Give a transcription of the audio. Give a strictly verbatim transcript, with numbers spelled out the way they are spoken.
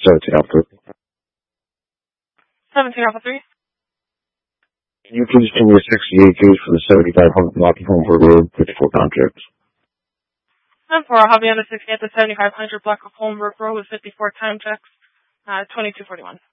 seventeen Alpha three. seventeen Alpha three. Can you please give me a sixty-eight gauge for the seventy-five hundred block of Holmberg Road, fifty-four contracts? ten four, I'll have you on the sixty at the seventy-five hundred block of Holmberg Road with fifty-four time checks, uh, twenty-two forty-one.